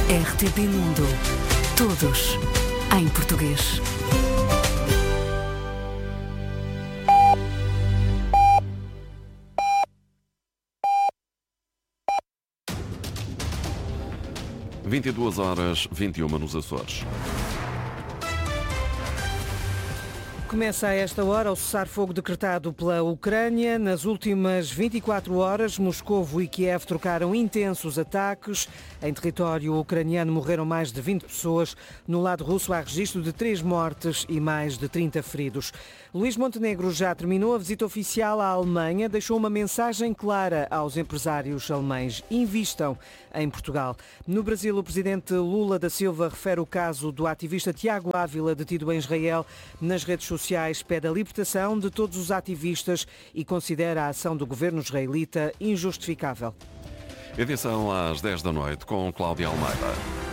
RTP Mundo. Todos em português. Vinte e 22h21 nos Açores. Começa a esta hora o cessar-fogo decretado pela Ucrânia. Nas últimas 24 horas, Moscovo e Kiev trocaram intensos ataques. Em território ucraniano morreram mais de 20 pessoas. No lado russo há registro de 3 mortes e mais de 30 feridos. Luís Montenegro já terminou a visita oficial à Alemanha. Deixou uma mensagem clara aos empresários alemães: invistam em Portugal. No Brasil, o presidente Lula da Silva refere o caso do ativista Tiago Ávila, detido em Israel. Nas redes sociais pede a libertação de todos os ativistas e considera a ação do governo israelita injustificável. Edição às 10 da noite com Cláudia Almeida.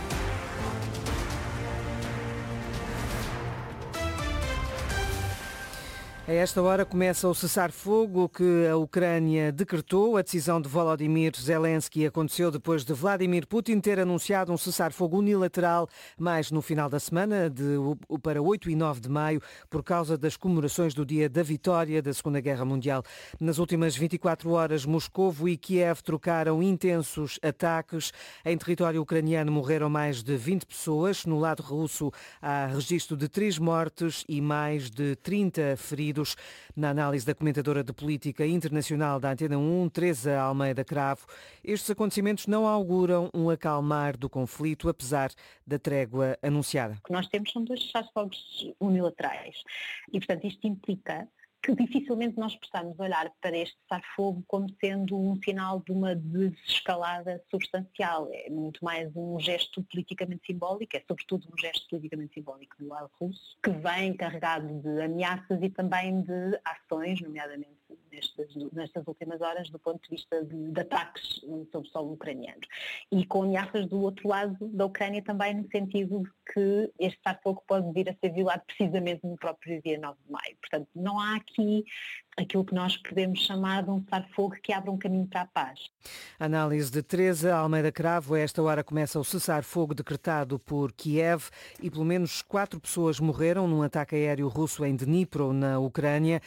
A esta hora começa o cessar-fogo que a Ucrânia decretou. A decisão de Volodymyr Zelensky aconteceu depois de Vladimir Putin ter anunciado um cessar-fogo unilateral mais no final da semana, para 8 e 9 de maio, por causa das comemorações do dia da vitória da Segunda Guerra Mundial. Nas últimas 24 horas, Moscovo e Kiev trocaram intensos ataques. Em território ucraniano morreram mais de 20 pessoas. No lado russo há registro de 3 mortes e mais de 30 feridos. Na análise da comentadora de política internacional da Antena 1, Teresa Almeida Cravo, estes acontecimentos não auguram um acalmar do conflito, apesar da trégua anunciada. O que nós temos são 2 cessar-fogos unilaterais e, portanto, isto implica que dificilmente nós possamos olhar para este cessar-fogo como sendo um sinal de uma desescalada substancial. É muito mais um gesto politicamente simbólico, é sobretudo um gesto politicamente simbólico do lado russo, que vem carregado de ameaças e também de ações, nomeadamente nestas últimas horas, do ponto de vista de ataques sobre o solo ucraniano. E com ameaças do outro lado da Ucrânia também, no sentido de que este cessar-fogo pode vir a ser violado precisamente no próprio dia 9 de maio. Portanto, não há aqui aquilo que nós podemos chamar de um cessar-fogo que abra um caminho para a paz. Análise de Teresa Almeida Cravo. A esta hora começa o cessar-fogo decretado por Kiev e pelo menos 4 pessoas morreram num ataque aéreo russo em Dnipro, na Ucrânia.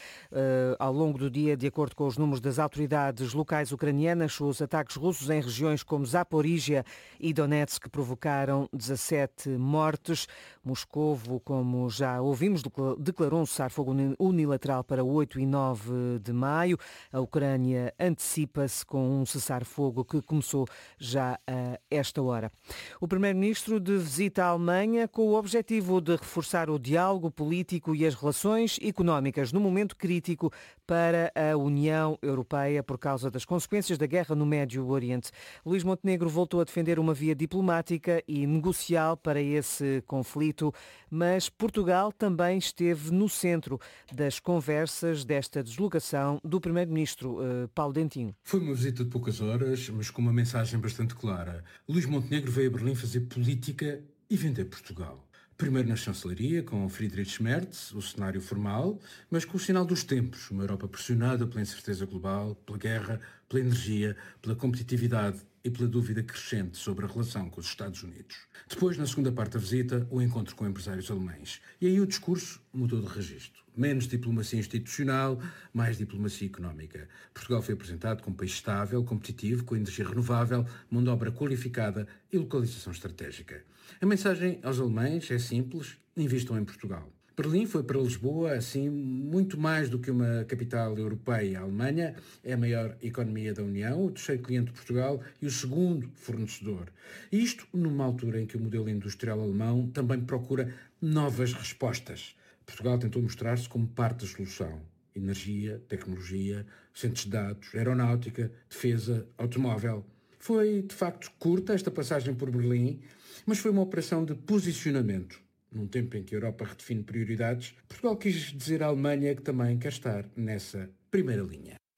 Ao longo do dia, de acordo com os números das autoridades locais ucranianas, os ataques russos em regiões como Zaporígia e Donetsk provocaram 17 mortes. Moscovo, como já ouvimos, declarou um cessar-fogo unilateral para 8 e 9 de maio. A Ucrânia antecipa-se com um cessar-fogo que começou já a esta hora. O primeiro-ministro de visita à Alemanha com o objetivo de reforçar o diálogo político e as relações económicas no momento crítico para a União Europeia por causa das consequências da guerra no Médio Oriente. Luís Montenegro voltou a defender uma via diplomática e negocial para esse conflito, mas Portugal também esteve no centro das conversas desta deslocação do primeiro-ministro Paulo Dentinho. Foi uma visita de poucas horas, mas com uma mensagem bastante clara. Luís Montenegro veio a Berlim fazer política e vender Portugal. Primeiro na chancelaria, com Friedrich Merz, o cenário formal, mas com o sinal dos tempos, uma Europa pressionada pela incerteza global, pela guerra, pela energia, pela competitividade e pela dúvida crescente sobre a relação com os Estados Unidos. Depois, na segunda parte da visita, o encontro com empresários alemães. E aí o discurso mudou de registro. Menos diplomacia institucional, mais diplomacia económica. Portugal foi apresentado como país estável, competitivo, com energia renovável, mão de obra qualificada e localização estratégica. A mensagem aos alemães é simples: invistam em Portugal. Berlim foi para Lisboa, assim, muito mais do que uma capital europeia. A Alemanha é a maior economia da União, o terceiro cliente de Portugal e o segundo fornecedor. E isto numa altura em que o modelo industrial alemão também procura novas respostas. Portugal tentou mostrar-se como parte da solução. Energia, tecnologia, centros de dados, aeronáutica, defesa, automóvel. Foi, de facto, curta esta passagem por Berlim, mas foi uma operação de posicionamento. Num tempo em que a Europa redefine prioridades, Portugal quis dizer à Alemanha que também quer estar nessa primeira linha.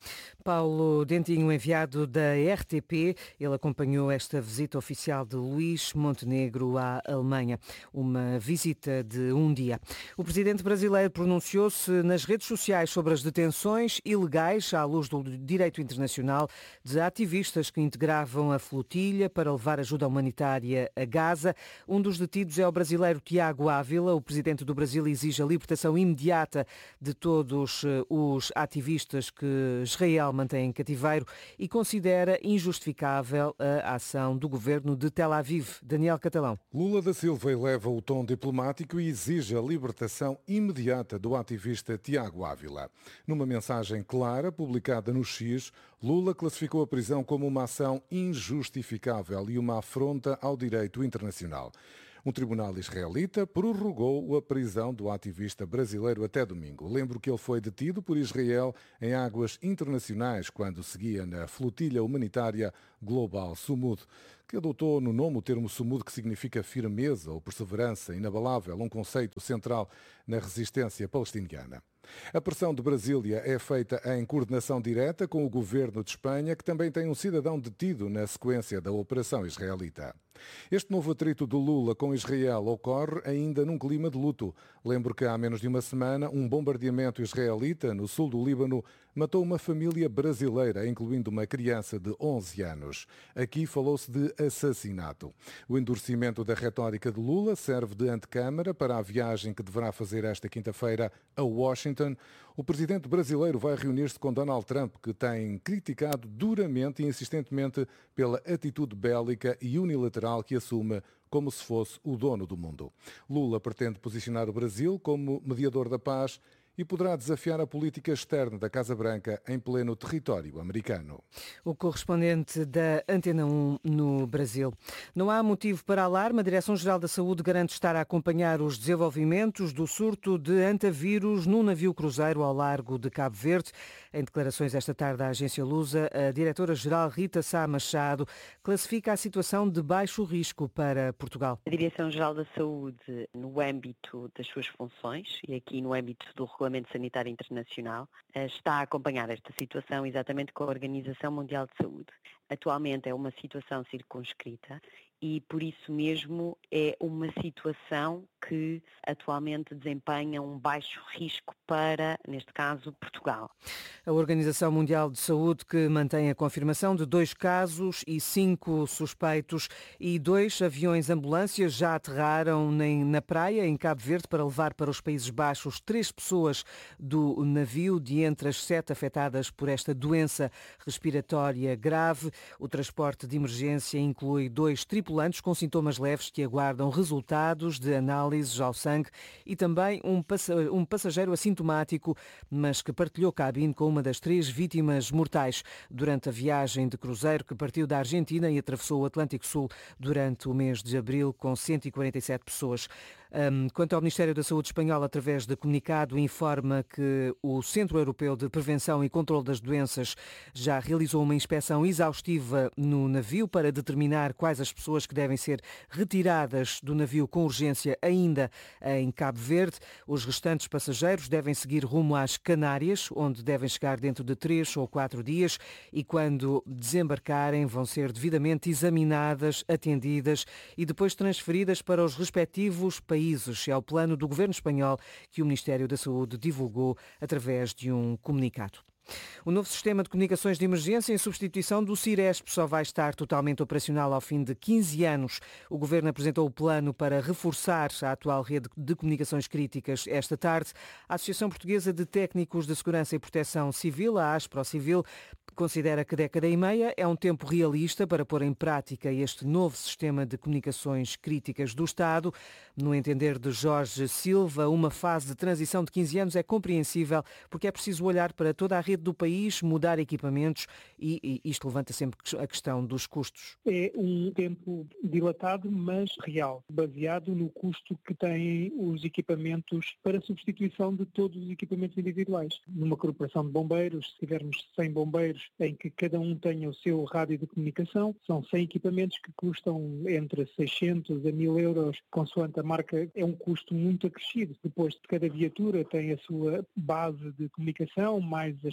Paulo Dentinho, enviado da RTP, ele acompanhou esta visita oficial de Luís Montenegro à Alemanha, uma visita de um dia. O presidente brasileiro pronunciou-se nas redes sociais sobre as detenções ilegais, à luz do direito internacional, de ativistas que integravam a flotilha para levar ajuda humanitária a Gaza. Um dos detidos é o brasileiro Tiago Ávila. O presidente do Brasil exige a libertação imediata de todos os ativistas que Israel mantém em cativeiro e considera injustificável a ação do governo de Tel Aviv. Daniel Catalão. Lula da Silva eleva o tom diplomático e exige a libertação imediata do ativista Tiago Ávila. Numa mensagem clara, publicada no X, Lula classificou a prisão como uma ação injustificável e uma afronta ao direito internacional. Um tribunal israelita prorrogou a prisão do ativista brasileiro até domingo. Lembro que ele foi detido por Israel em águas internacionais quando seguia na flotilha humanitária Global Sumud, que adotou no nome o termo Sumud, que significa firmeza ou perseverança inabalável, um conceito central na resistência palestiniana. A pressão de Brasília é feita em coordenação direta com o governo de Espanha, que também tem um cidadão detido na sequência da operação israelita. Este novo atrito de Lula com Israel ocorre ainda num clima de luto. Lembro que há menos de uma semana um bombardeamento israelita no sul do Líbano matou uma família brasileira, incluindo uma criança de 11 anos. Aqui falou-se de assassinato. O endurecimento da retórica de Lula serve de antecâmara para a viagem que deverá fazer esta quinta-feira a Washington. O presidente brasileiro vai reunir-se com Donald Trump, que tem criticado duramente e insistentemente pela atitude bélica e unilateral que assume como se fosse o dono do mundo. Lula pretende posicionar o Brasil como mediador da paz e poderá desafiar a política externa da Casa Branca em pleno território americano. O correspondente da Antena 1 no Brasil. Não há motivo para alarme. A Direção-Geral da Saúde garante estar a acompanhar os desenvolvimentos do surto de antavírus num navio cruzeiro ao largo de Cabo Verde. Em declarações esta tarde à agência Lusa, a diretora-geral Rita Sá Machado classifica a situação de baixo risco para Portugal. A Direção-Geral da Saúde, no âmbito das suas funções e aqui no âmbito do Regulamento Sanitário Internacional, está a acompanhar esta situação exatamente com a Organização Mundial de Saúde. Atualmente é uma situação circunscrita e, por isso mesmo, é uma situação que atualmente desempenha um baixo risco para, neste caso, Portugal. A Organização Mundial de Saúde, que mantém a confirmação de 2 casos e 5 suspeitos, e 2 aviões ambulâncias já aterraram na praia, em Cabo Verde, para levar para os Países Baixos 3 pessoas do navio, de entre as 7 afetadas por esta doença respiratória grave. O transporte de emergência inclui 2 tripulantes com sintomas leves que aguardam resultados de análises ao sangue e também um passageiro assintomático, mas que partilhou cabine com uma das 3 vítimas mortais durante a viagem de cruzeiro que partiu da Argentina e atravessou o Atlântico Sul durante o mês de abril com 147 pessoas. Quanto ao Ministério da Saúde espanhol, através de comunicado, informa que o Centro Europeu de Prevenção e Controlo das Doenças já realizou uma inspeção exaustiva no navio para determinar quais as pessoas que devem ser retiradas do navio com urgência ainda em Cabo Verde. Os restantes passageiros devem seguir rumo às Canárias, onde devem chegar dentro de 3 ou 4 dias e quando desembarcarem vão ser devidamente examinadas, atendidas e depois transferidas para os respectivos países. É o plano do governo espanhol que o Ministério da Saúde divulgou através de um comunicado. O novo sistema de comunicações de emergência em substituição do Ciresp só vai estar totalmente operacional ao fim de 15 anos. O Governo apresentou o plano para reforçar a atual rede de comunicações críticas esta tarde. A Associação Portuguesa de Técnicos de Segurança e Proteção Civil, a ASPRO-Civil, considera que 1,5 décadas é um tempo realista para pôr em prática este novo sistema de comunicações críticas do Estado. No entender de Jorge Silva, uma fase de transição de 15 anos é compreensível porque é preciso olhar para toda a rede do país, mudar equipamentos e isto levanta sempre a questão dos custos. É um tempo dilatado, mas real, baseado no custo que têm os equipamentos para substituição de todos os equipamentos individuais. Numa corporação de bombeiros, se tivermos 100 bombeiros em que cada um tenha o seu rádio de comunicação, são 100 equipamentos que custam entre 600 a 1.000 euros, consoante a marca, é um custo muito acrescido. Depois de cada viatura tem a sua base de comunicação, mais as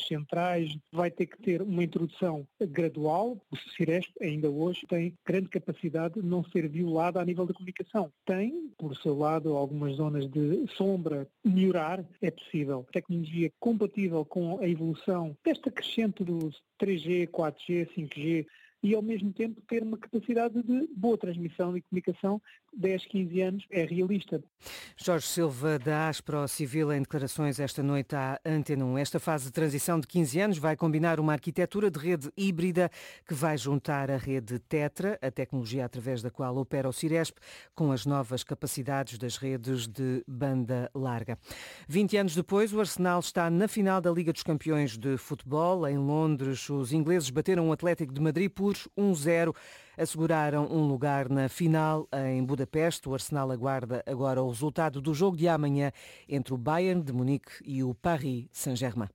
centrais, vai ter que ter uma introdução gradual. O Ciresp, ainda hoje, tem grande capacidade de não ser violada a nível da comunicação. Tem, por seu lado, algumas zonas de sombra. Melhorar é possível. Tecnologia compatível com a evolução desta crescente do 3G, 4G, 5G, e ao mesmo tempo ter uma capacidade de boa transmissão e comunicação. 10, 15 anos é realista. Jorge Silva, da Aspro Civil, em declarações esta noite à Antena 1. Esta fase de transição de 15 anos vai combinar uma arquitetura de rede híbrida que vai juntar a rede Tetra, a tecnologia através da qual opera o Ciresp, com as novas capacidades das redes de banda larga. 20 anos depois, o Arsenal está na final da Liga dos Campeões de Futebol. Em Londres, os ingleses bateram o Atlético de Madrid por 1-0. Asseguraram um lugar na final em Budapeste. O Arsenal aguarda agora o resultado do jogo de amanhã entre o Bayern de Munique e o Paris Saint-Germain.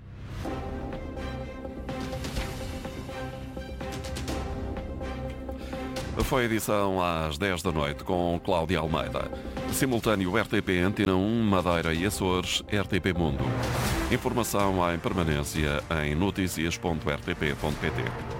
Foi a edição às 10 da noite com Cláudia Almeida. Simultâneo RTP Antena 1, Madeira e Açores, RTP Mundo. Informação em permanência em noticias.rtp.pt.